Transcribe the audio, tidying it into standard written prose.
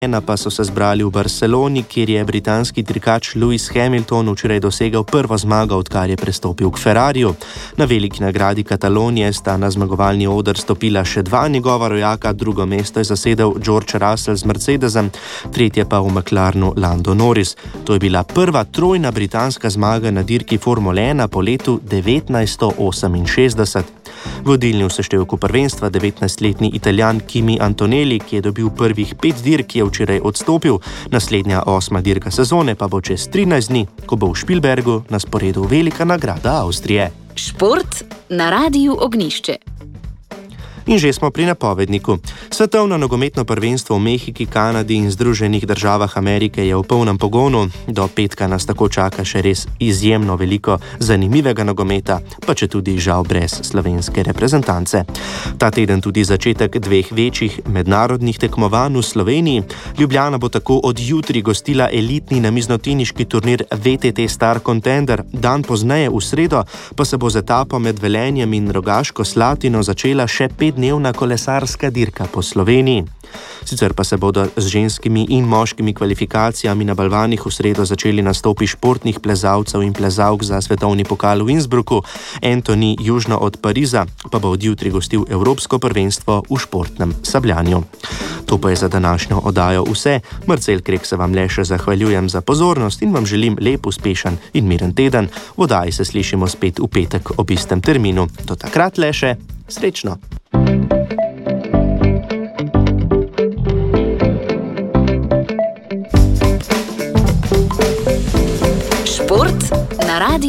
pa so se zbrali v Barceloni, kjer je britanski dirkač Lewis Hamilton včeraj dosegel prvo zmago, odkar je prestopil k Ferrariju. Na veliki nagradi Katalonije sta na zmagovalni oder stopila še dva njegova rojaka, drugo mesto je zasedel George Russell z Mercedesom, tretje pa v McLarenu Lando Norris. To je bila prva trojna britanska zmaga na dirki Formule 1 po letu 1968. Vodilni v seštevku prvenstva 19-letni Italijan Kimi Antonelli, ki je dobil prvih 5 dirk, je včeraj odstopil. Naslednja 8. dirka sezone pa bo čez 13 dni, ko bo v Špilbergu na sporedu velika nagrada Avstrije. Šport na Rádiu Ognišče. In že smo pri napovedniku. Svetovno nogometno prvenstvo v Mehiki, Kanadi in Združenih državah Amerike je v polnem pogonu. Do petka nas tako čaka še res izjemno veliko zanimivega nogometa, pa če tudi žal brez slovenske reprezentance. Ta teden tudi začetek dveh večjih mednarodnih tekmovanj v Sloveniji. Ljubljana bo tako od jutri gostila elitni namiznoteniški turnir VTT Star Contender. Dan pozneje v sredo pa se bo z etapo med Velenjem in Rogaško Slatino začela še 5-dnevna kolesarska dirka po Sloveniji. Sicer pa se bodo z ženskimi in moškimi kvalifikacijami na balvanih v sredo začeli nastopi športnih plezalcev in plezalk za svetovni pokal v Innsbrucku. Antony južno od Pariza pa bo od jutri gostil Evropsko prvenstvo v športnem sabljanju. To pa je za današnjo oddajo vse. Marcel Krek se vam le še zahvaljujem za pozornost in vam želim lep, uspešen in miren teden. V oddaji se slišimo spet v petek ob istem terminu. Do takrat le še srečno! Šport na Rádiu